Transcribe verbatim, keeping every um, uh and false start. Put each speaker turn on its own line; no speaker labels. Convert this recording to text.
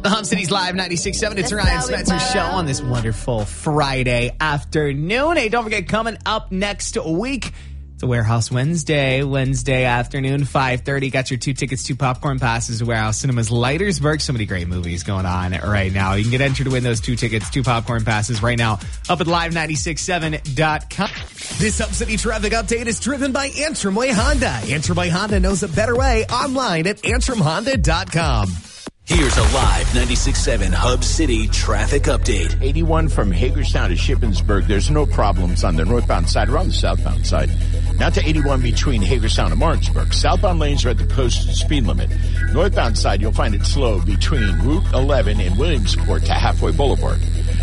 The Hub City's Live ninety-six point seven. It's Ryan Spencer Show on this wonderful Friday afternoon. Hey, don't forget, coming up next week, it's a Warehouse Wednesday, Wednesday afternoon, five thirty. Got your two tickets, two popcorn passes to Warehouse Cinemas Leitersburg. So many great movies going on right now. You can get entered to win those two tickets, two popcorn passes right now up at live ninety-six seven dot com.
This Hub City traffic update is driven by Antrim Way Honda. Antrim Way Honda knows a better way. Online at antrim honda dot com.
Here's a live ninety-six point seven Hub City traffic update.
eighty-one from Hagerstown to Shippensburg. There's no problems on the northbound side or on the southbound side. Now to eighty-one between Hagerstown and Martinsburg. Southbound lanes are at the posted speed limit. Northbound side, you'll find it slow between Route eleven and Williamsport to Halfway Boulevard.